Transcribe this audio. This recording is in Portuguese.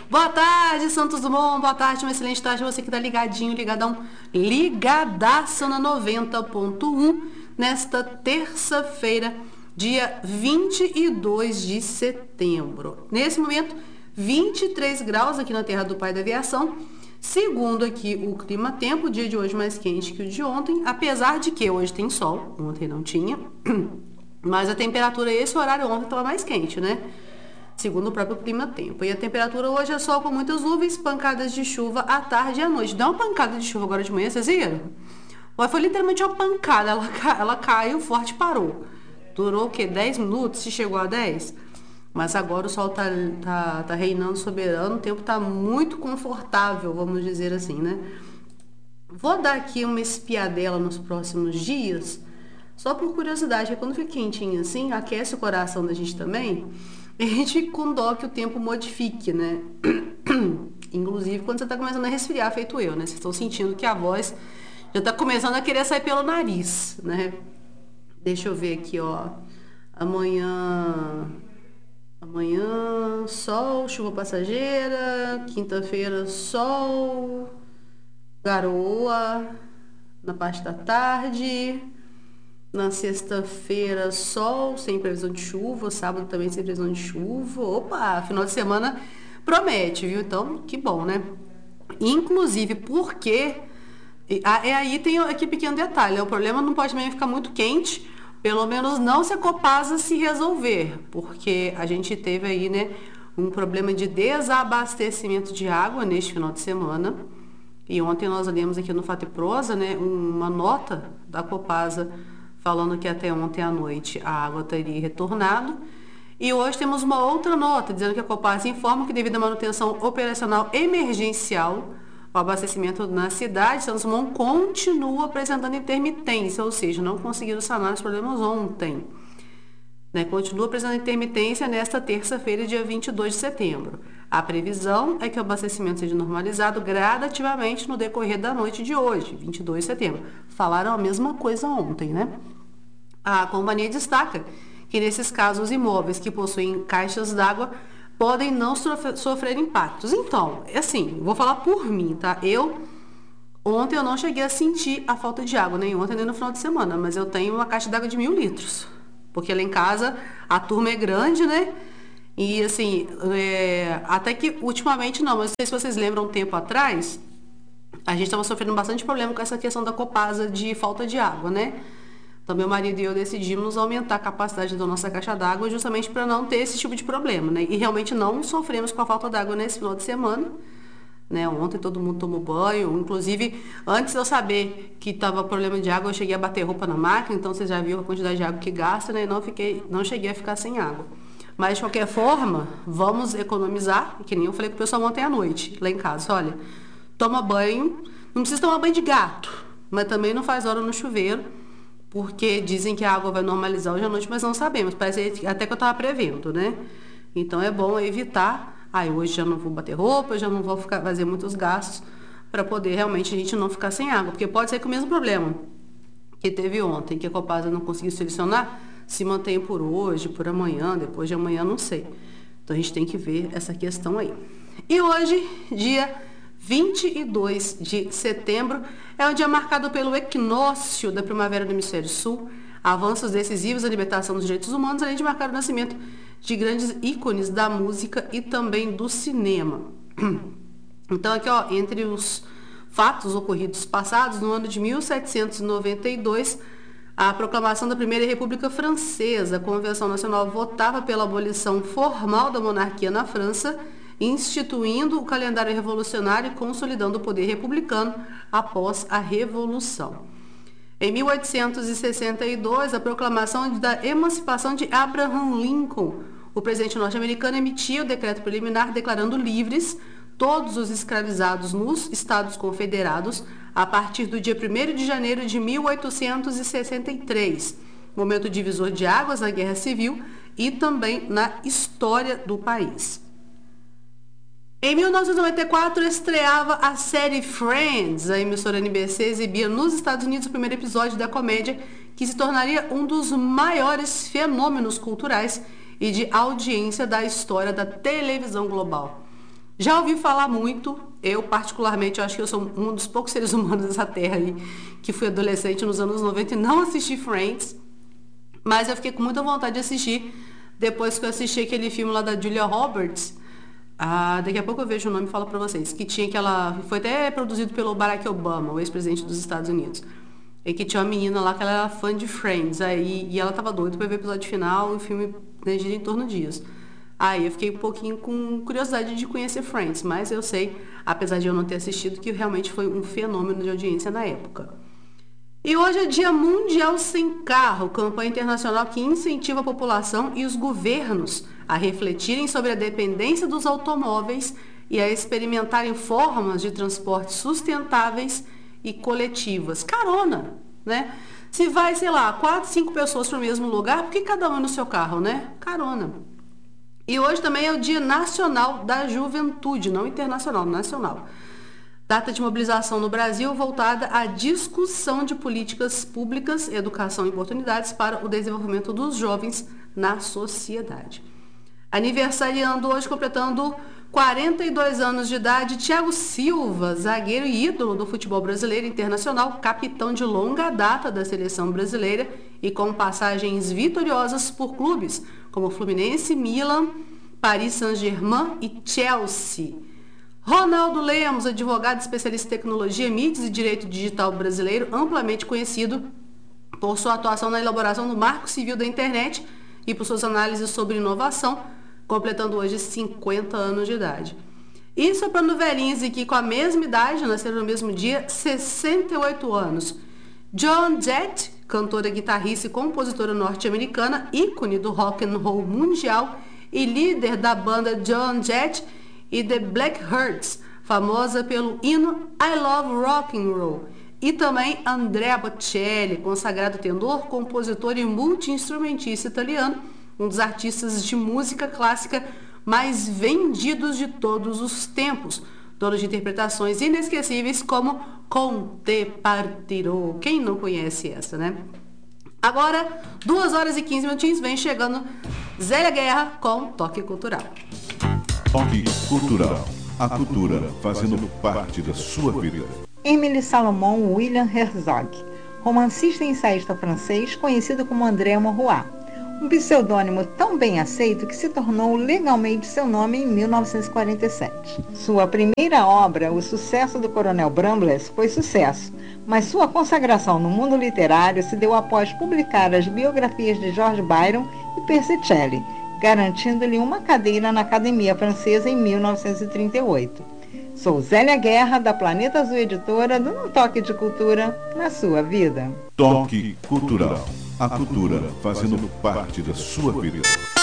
Boa tarde, Santos Dumont. Boa tarde, uma excelente tarde. Você que tá ligadinho, ligadão, ligadaço na 90.1 nesta terça-feira, dia 22 de setembro. Nesse momento, 23 graus aqui na terra do Pai da Aviação. Segundo aqui o clima-tempo, o dia de hoje mais quente que o de ontem, apesar de que hoje tem sol, ontem não tinha, mas a temperatura, esse horário ontem estava mais quente, né? Segundo o próprio clima-tempo. E a temperatura hoje é sol com muitas nuvens, pancadas de chuva à tarde e à noite. Deu uma pancada de chuva agora de manhã, vocês viram? Foi literalmente uma pancada, ela caiu forte e parou. Durou o quê? 10 minutos, se chegou a 10? Mas agora o sol tá reinando soberano, o tempo tá muito confortável, vamos dizer assim, né? Vou dar aqui uma espiadela nos próximos dias, só por curiosidade, porque quando fica quentinho assim, aquece o coração da gente também, e a gente fica com dó que o tempo modifique, né? Inclusive quando você tá começando a resfriar, feito eu, né? Vocês estão sentindo que a voz já tá começando a querer sair pelo nariz, né? Deixa eu ver aqui, ó. Amanhã, sol, chuva passageira. Quinta-feira, sol, garoa na parte da tarde. Na sexta-feira, sol, sem previsão de chuva. Sábado também sem previsão de chuva. Opa, final de semana promete, viu? Então, que bom, né? Inclusive, porque... aí tem aqui pequeno detalhe, né? O problema não pode também ficar muito quente, pelo menos não se a Copasa se resolver, porque a gente teve aí, né, um problema de desabastecimento de água neste final de semana. E ontem nós lemos aqui no Fato e Prosa, né, uma nota da Copasa falando que até ontem à noite a água teria retornado. E hoje temos uma outra nota dizendo que a Copasa informa que devido à manutenção operacional emergencial, o abastecimento na cidade de Santos Dumont continua apresentando intermitência, ou seja, não conseguiram sanar os problemas ontem. Né? Continua apresentando intermitência nesta terça-feira, dia 22 de setembro. A previsão é que o abastecimento seja normalizado gradativamente no decorrer da noite de hoje, 22 de setembro. Falaram a mesma coisa ontem, né? A companhia destaca que nesses casos os imóveis que possuem caixas d'água podem não sofrer impactos. Então, assim, vou falar por mim, tá? Ontem eu não cheguei a sentir a falta de água, nem ontem nem no final de semana, mas eu tenho uma caixa d'água de 1.000 litros, porque lá em casa a turma é grande, né? E assim, até que ultimamente não, mas não sei se vocês lembram, um tempo atrás, a gente estava sofrendo bastante problema com essa questão da Copasa de falta de água, né? Então, meu marido e eu decidimos aumentar a capacidade da nossa caixa d'água justamente para não ter esse tipo de problema, né? E realmente não sofremos com a falta d'água nesse final de semana, né? Ontem todo mundo tomou banho, inclusive antes de eu saber que estava problema de água, eu cheguei a bater roupa na máquina, então você já viu a quantidade de água que gasta, né? E não cheguei a ficar sem água. Mas de qualquer forma, vamos economizar, que nem eu falei pro pessoal ontem à noite, lá em casa, olha, toma banho, não precisa tomar banho de gato, mas também não faz hora no chuveiro, porque dizem que a água vai normalizar hoje à noite, mas não sabemos. Parece até que eu estava prevendo, né? Então é bom evitar. Hoje já não vou bater roupa, já não vou fazer muitos gastos para poder realmente a gente não ficar sem água. Porque pode ser que o mesmo problema que teve ontem, que a Copasa não conseguiu solucionar, se mantenha por hoje, por amanhã, depois de amanhã, não sei. Então a gente tem que ver essa questão aí. E hoje, dia 22 de setembro, é um dia marcado pelo equinócio da primavera do Hemisfério Sul, avanços decisivos na libertação dos direitos humanos, além de marcar o nascimento de grandes ícones da música e também do cinema. Então aqui, ó, entre os fatos ocorridos passados, no ano de 1792, a proclamação da Primeira República Francesa, a Convenção Nacional votava pela abolição formal da monarquia na França, instituindo o calendário revolucionário e consolidando o poder republicano após a Revolução. Em 1862, a proclamação da emancipação de Abraham Lincoln, o presidente norte-americano emitia o decreto preliminar declarando livres todos os escravizados nos Estados Confederados a partir do dia 1º de janeiro de 1863, momento divisor de águas na Guerra Civil e também na história do país. Em 1994, estreava a série Friends. A emissora NBC exibia nos Estados Unidos o primeiro episódio da comédia, que se tornaria um dos maiores fenômenos culturais e de audiência da história da televisão global. Já ouvi falar muito, eu particularmente, eu acho que eu sou um dos poucos seres humanos dessa terra aí, que fui adolescente nos anos 90 e não assisti Friends, mas eu fiquei com muita vontade de assistir depois que eu assisti aquele filme lá da Julia Roberts. Daqui a pouco eu vejo o nome e falo pra vocês. Que tinha aquela. Foi até produzido pelo Barack Obama, o ex-presidente dos Estados Unidos. E que tinha uma menina lá que ela era fã de Friends. E ela tava doida pra ver o episódio final e o filme, né, gira em torno disso. Aí eu fiquei um pouquinho com curiosidade de conhecer Friends, mas eu sei, apesar de eu não ter assistido, que realmente foi um fenômeno de audiência na época. E hoje é Dia Mundial Sem Carro, campanha internacional que incentiva a população e os governos a refletirem sobre a dependência dos automóveis e a experimentarem formas de transporte sustentáveis e coletivas. Carona, né? Se vai, sei lá, 4, 5 pessoas para o mesmo lugar, por que cada um no seu carro, né? Carona. E hoje também é o Dia Nacional da Juventude, não internacional, nacional. Data de mobilização no Brasil voltada à discussão de políticas públicas, educação e oportunidades para o desenvolvimento dos jovens na sociedade. Aniversariando hoje, completando 42 anos de idade, Thiago Silva, zagueiro e ídolo do futebol brasileiro internacional, capitão de longa data da seleção brasileira e com passagens vitoriosas por clubes como Fluminense, Milan, Paris Saint-Germain e Chelsea. Ronaldo Lemos, advogado especialista em tecnologia, mídias e direito digital brasileiro, amplamente conhecido por sua atuação na elaboração do Marco Civil da Internet e por suas análises sobre inovação, completando hoje 50 anos de idade. E soprando velhinhos aqui com a mesma idade, nasceram no mesmo dia, 68 anos. Joan Jett, cantora, guitarrista e compositora norte-americana, ícone do rock and roll mundial e líder da banda Joan Jett e The Blackhearts, famosa pelo hino I Love Rock and Roll. E também Andrea Bocelli, consagrado tenor, compositor e multi-instrumentista italiano, um dos artistas de música clássica mais vendidos de todos os tempos, dono de interpretações inesquecíveis como Con te partirò. Quem não conhece essa, né? Agora, 2 horas e 15 minutinhos, vem chegando Zélia Guerra com Toque Cultural. Toque Cultural. A cultura fazendo parte da sua vida. Émile Salomon William Herzog, romancista e ensaísta francês conhecido como André Maurois, um pseudônimo tão bem aceito que se tornou legalmente seu nome em 1947. Sua primeira obra, O Sucesso do Coronel Brambles, foi sucesso, mas sua consagração no mundo literário se deu após publicar as biografias de George Byron e Percy Shelley, garantindo-lhe uma cadeira na Academia Francesa em 1938. Sou Zélia Guerra, da Planeta Azul Editora, dando um toque de cultura na sua vida. Toque Cultural. A cultura fazendo parte da sua vida.